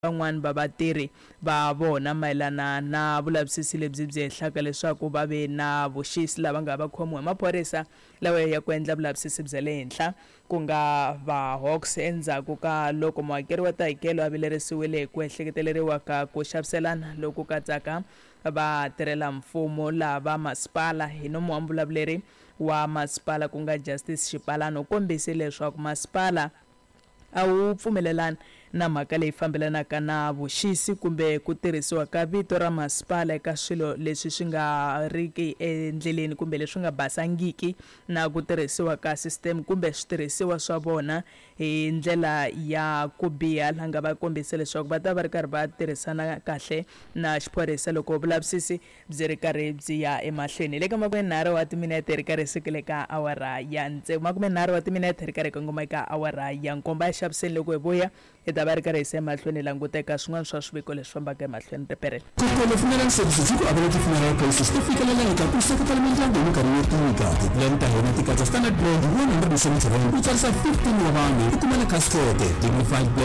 van'wani va vatirhi va vona mayelana na vulavisisi lebyi byi henhlaka leswaku va ve na vuxisi lava nga va khomiwa hi maphorisa lawa ya ku endla vulavisisi bya le henhla ku nga va Hawks endzhaku ka loko muhakeri wa tihakelo a vilerisiwile hi ku ehleketeleriwa ka ku xaviselana loku katsaka vatirhela mfumo lava masipala hi nomu wa mbulavuleri wa masipala ku nga Justice Xipalana u kombise leswaku masipala a wu pfumelelani na mhaka leyi fambelanaka na vuxisi kumbe ku tirhisiwa ka vito ra masipala eka swilo leswi swi nga riki endleleni kumbe leswi nga basangiki na ku tirhisiwa ka system kumbe switirhisiwa swa vona hi ndlela ya ku biha la nga va kombisa leswaku va ta va ri karhi va tirhisana kahle na xiphorisa loko vulavisisi byi ri karhi byi ya emahlweni le ka 30 wa timinete ri karhi sikile ka awara ya 30 wa timinete ri karhi kongoma eka awara ya nkombo ya xaviseni loko hi vuya hi ta va ri karhi hi se emahlweni languteka swin'wana swa swiviko leswi fambaka emahlweni riperela Kokolo Funeral Services ku available funeral places to fikelela eka ku seketela mindyangu hi nkarhi wo tika ti-plan ta hina ti katsa standard plan 177 ku tsarisa 15 wa vanhu ku kuma na cascade dignified